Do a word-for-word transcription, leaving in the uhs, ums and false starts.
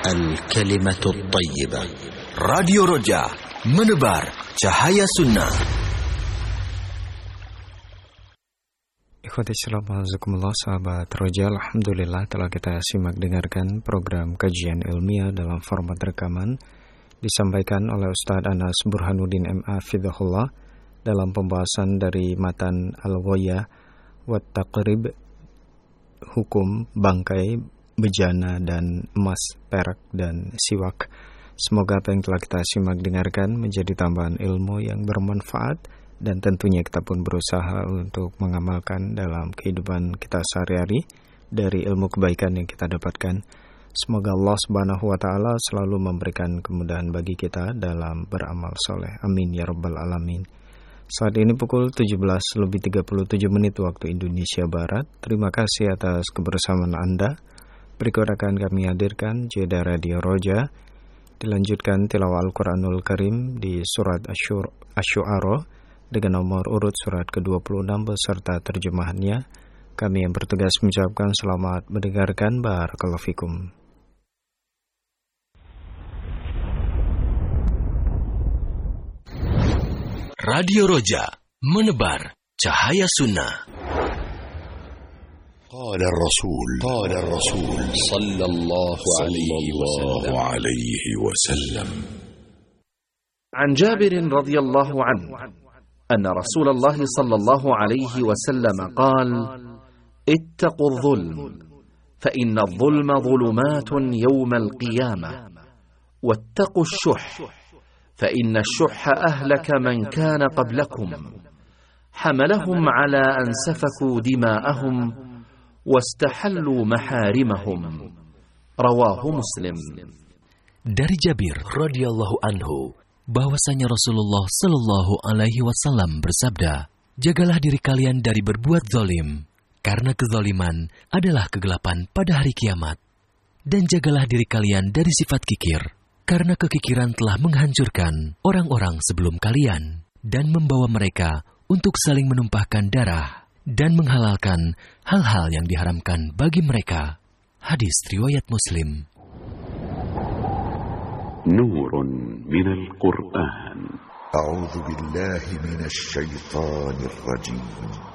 Al-Kalimatul Tayyibah. Radio Roja, menebar cahaya sunnah. Ikhwati salam azakumullah, sahabat Roja. Alhamdulillah telah kita simak dengarkan program kajian ilmiah dalam format rekaman disampaikan oleh Ustaz Anas Burhanuddin M A Fidahullah dalam pembahasan dari matan Al-Ghayah wa Taqrib, hukum bangkai, bejana dan emas, perak dan siwak. Semoga apa yang telah kita simak dengarkan menjadi tambahan ilmu yang bermanfaat, dan tentunya kita pun berusaha untuk mengamalkan dalam kehidupan kita sehari-hari dari ilmu kebaikan yang kita dapatkan. Semoga Allah Subhanahu wa taala selalu memberikan kemudahan bagi kita dalam beramal soleh. Amin ya rabbal alamin. Saat ini pukul tujuh belas lebih tiga puluh tujuh menit waktu Indonesia Barat. Terima kasih atas kebersamaan Anda. Berikut akan kami hadirkan jeda Radio Roja. Dilanjutkan tilawah Al-Quranul Karim di surat Asy-Syu'ara dengan nomor urut surat ke dua puluh enam beserta terjemahannya. Kami yang bertugas mengucapkan selamat mendengarkan. Barakallahu fikum. Radio Roja, menebar cahaya sunnah. قال الرسول قال الرسول صلى الله عليه وسلم عن جابر رضي الله عنه أن رسول الله صلى الله عليه وسلم قال: اتقوا الظلم فإن الظلم ظلمات يوم القيامة، واتقوا الشح فإن الشح أهلك من كان قبلكم، حملهم على أن سفكوا دماءهم واستحلوا محارمهم. رواه مسلم. Dari Jabir radhiyallahu anhu bahwasanya Rasulullah sallallahu alaihi wasallam bersabda, jagalah diri kalian dari berbuat zalim, karena kezaliman adalah kegelapan pada hari kiamat. Dan jagalah diri kalian dari sifat kikir, karena kekikiran telah menghancurkan orang-orang sebelum kalian dan membawa mereka untuk saling menumpahkan darah dan menghalalkan hal-hal yang diharamkan bagi mereka. Hadis riwayat Muslim. Nurun minal Qur'an. A'udzu billahi minasy syaithanir rajim.